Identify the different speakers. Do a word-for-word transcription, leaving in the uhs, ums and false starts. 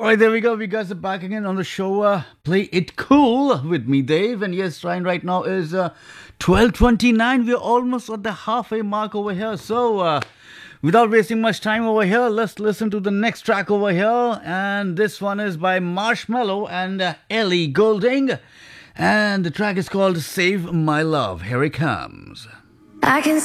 Speaker 1: Alright, there we go. We guys are back again on the show. Uh, play it cool with me, Dave. And yes, Ryan, right now is uh, twelve twenty-nine. We're almost at the halfway mark over here. So, uh, without wasting much time over here, let's listen to the next track over here. And this one is by Marshmello and uh, Ellie Goulding. And the track is called Save My Love. Here it comes.
Speaker 2: I can